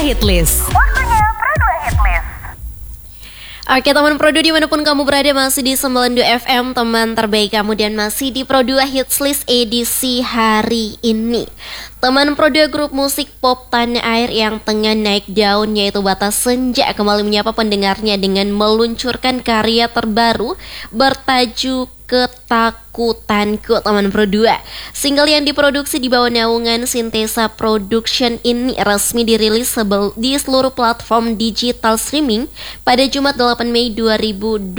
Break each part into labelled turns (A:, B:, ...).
A: Hitlist. Oke teman Pro2 dimanapun kamu berada, masih di 92 FM teman terbaik kamu, dan masih di Pro2 Hits List edisi hari ini. Teman Pro2, grup musik pop tanah air yang tengah naik daun yaitu Batas Senja kembali menyapa pendengarnya dengan meluncurkan karya terbaru bertajuk Ketakutanku teman Pro2. Single yang diproduksi di bawah naungan Sintesa Production ini resmi dirilis di seluruh platform digital streaming pada Jumat 8 Mei 2026.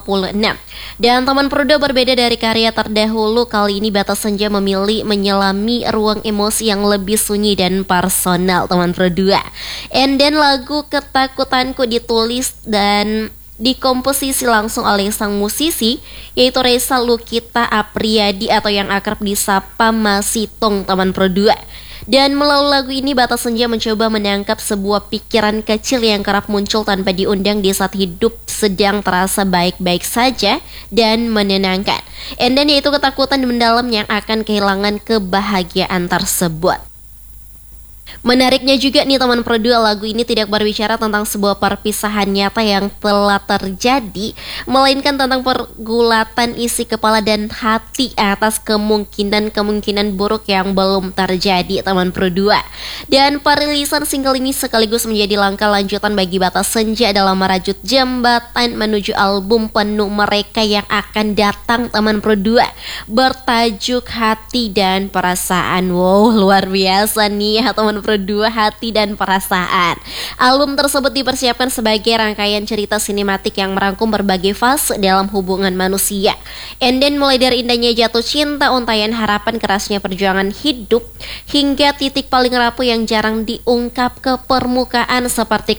A: Dan teman Pro2, berbeda dari karya terdahulu, kali ini Batas Senja memilih menyelami ruang emosi yang lebih sunyi dan personal teman Pro2. And then lagu Ketakutanku ditulis dan dikomposisi langsung oleh sang musisi yaitu Reza Lukita Apriyadi atau yang akrab disapa Masitong teman Pro2. Dan melalui lagu ini Batas Senja mencoba menangkap sebuah pikiran kecil yang kerap muncul tanpa diundang di saat hidup sedang terasa baik-baik saja dan menenangkan. And then yaitu ketakutan mendalam yang akan kehilangan kebahagiaan tersebut. Menariknya juga nih teman Pro2, lagu ini tidak berbicara tentang sebuah perpisahan nyata yang telah terjadi, melainkan tentang pergulatan isi kepala dan hati atas kemungkinan buruk yang belum terjadi teman Pro2. Dan perilisan single ini sekaligus menjadi langkah lanjutan bagi Batas Senja dalam merajut jembatan menuju album penuh mereka yang akan datang teman Pro2, bertajuk Hati dan Perasaan. Wow, luar biasa nih ya teman Pro2, Hati dan Perasaan. Album tersebut dipersiapkan sebagai rangkaian cerita sinematik yang merangkum berbagai fase dalam hubungan manusia. And then mulai dari indahnya jatuh cinta, untaian harapan, kerasnya perjuangan hidup, hingga titik paling rapuh yang jarang diungkap ke permukaan seperti